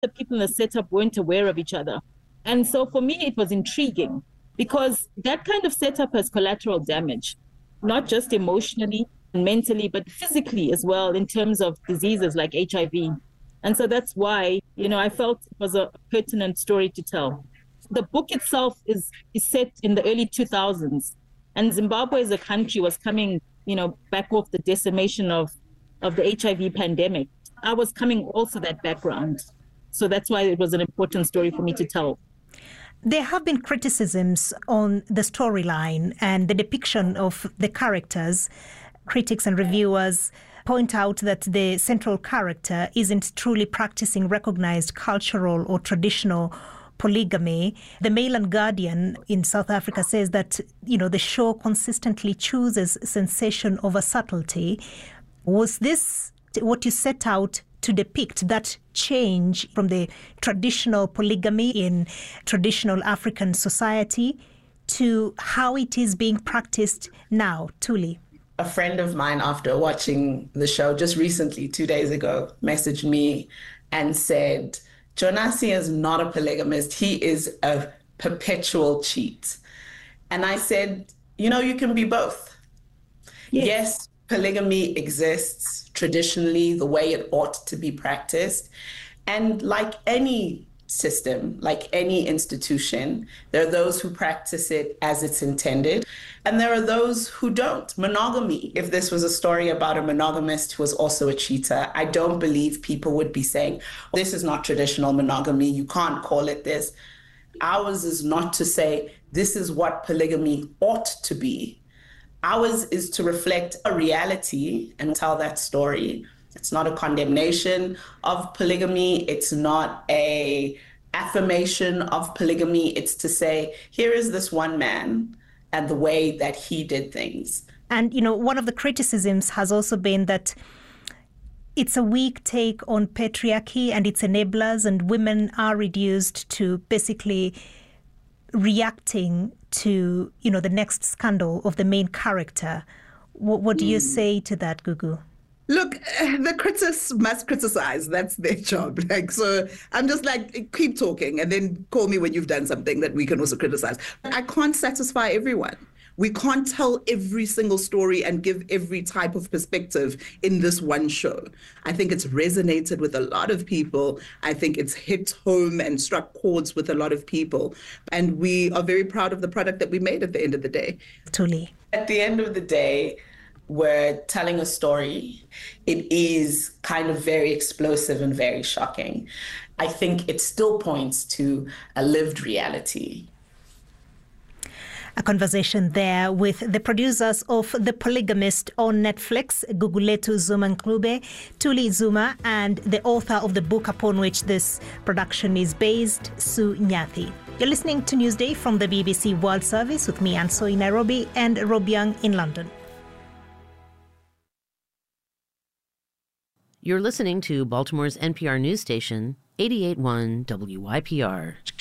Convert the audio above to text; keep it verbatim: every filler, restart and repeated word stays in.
the people in the setup weren't aware of each other. And so for me, it was intriguing because that kind of setup has collateral damage, not just emotionally and mentally, but physically as well, in terms of diseases like H I V. And so that's why, you know, I felt it was a pertinent story to tell. The book itself is, is set in the early two thousands, and Zimbabwe as a country was coming, you know, back off the decimation of, of the H I V pandemic. I was coming also that background. So that's why it was an important story for me to tell. There have been criticisms on the storyline and the depiction of the characters. Critics and reviewers point out that the central character isn't truly practicing recognized cultural or traditional polygamy. The Mail and Guardian in South Africa says that, you know, the show consistently chooses sensation over subtlety. Was this what you set out to depict, that change from the traditional polygamy in traditional African society to how it is being practiced now? Thuli. A friend of mine, after watching the show just recently, two days ago, messaged me and said, Jonasi is not a polygamist. He is a perpetual cheat. And I said, you know, you can be both. Yes, yes, polygamy exists traditionally the way it ought to be practiced. And like any system, like any institution, there are those who practice it as it's intended, and there are those who don't. Monogamy, if this was a story about a monogamist who was also a cheater, I don't believe people would be saying, this is not traditional monogamy, you can't call it this. Ours is not to say, this is what polygamy ought to be. Ours is to reflect a reality and tell that story. It's not a condemnation of polygamy. It's not a affirmation of polygamy. It's to say, here is this one man and the way that he did things. And, you know, one of the criticisms has also been that it's a weak take on patriarchy and its enablers, and women are reduced to basically reacting to, you know, the next scandal of the main character. What, what do you mm. say to that, Gugu? Look, the critics must criticize. That's their job. Like, so I'm just like, keep talking and then call me when you've done something that we can also criticize. I can't satisfy everyone. We can't tell every single story and give every type of perspective in this one show. I think it's resonated with a lot of people. I think it's hit home and struck chords with a lot of people. And we are very proud of the product that we made at the end of the day. Thuli. At the end of the day, we're telling a story. It is kind of very explosive and very shocking. I think it still points to a lived reality. A conversation there with the producers of The Polygamist on Netflix, Gugulethu Zuma-Ncube, Thuli Zuma, and the author of the book upon which this production is based, Sue Nyathi. You're listening to Newsday from the B B C World Service with me, Anso, in Nairobi, and Rob Young in London. You're listening to Baltimore's N P R news station, eighty-eight point one W Y P R.